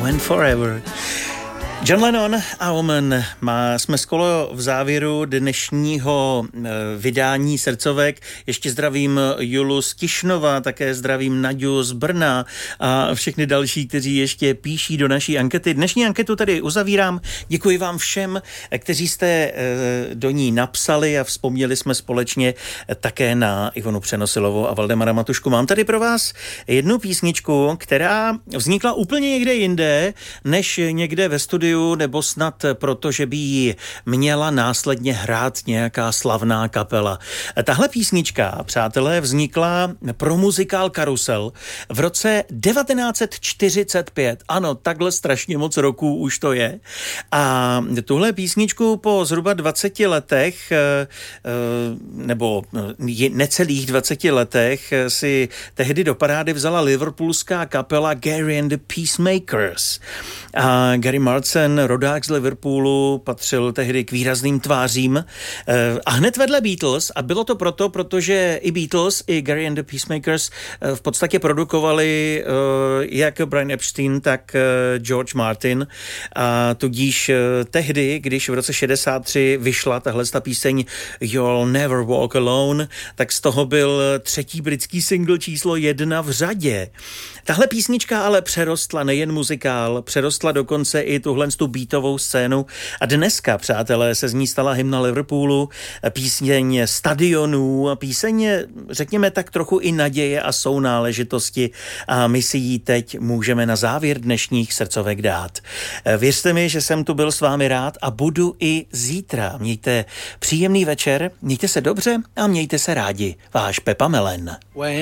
Now and Forever. John Lennon a Woman. Jsme skoro v závěru dnešního vydání srdcovek. Ještě zdravím Julu z Tišnova, také zdravím Naďu z Brna a všechny další, kteří ještě píší do naší ankety. Dnešní anketu tady uzavírám. Děkuji vám všem, kteří jste do ní napsali a vzpomněli jsme společně také na Ivonu Přenosilovou a Valdemara Matušku. Mám tady pro vás jednu písničku, která vznikla úplně někde jinde, než někde ve studiu, nebo snad proto, že by ji měla následně hrát nějaká slavná kapela. Tahle písnička, přátelé, vznikla pro muzikál Karusel v roce 1945. Ano, takhle strašně moc roků už to je. A tuhle písničku po zhruba 20 letech, nebo necelých 20 letech, si tehdy do parády vzala liverpoolská kapela Gary and the Peacemakers. A Gary Martin, rodák z Liverpoolu, patřil tehdy k výrazným tvářím a hned vedle Beatles, a bylo to proto, protože i Beatles, i Gary and the Peacemakers v podstatě produkovali jak Brian Epstein, tak George Martin, a tudíž tehdy, když v roce 63 vyšla tahle píseň You'll Never Walk Alone, tak z toho byl třetí britský single číslo 1 v řadě. Tahle písnička ale přerostla nejen muzikál, přerostla dokonce i tuhle tu beatovou scénu a dneska, přátelé, se z ní stala hymna Liverpoolu, píseň stadionů, píseň, řekněme tak trochu i naděje a sounáležitosti, a my si ji teď můžeme na závěr dnešních srdcovek dát. Věřte mi, že jsem tu byl s vámi rád a budu i zítra. Mějte příjemný večer, mějte se dobře a mějte se rádi. Váš Pepa Melen.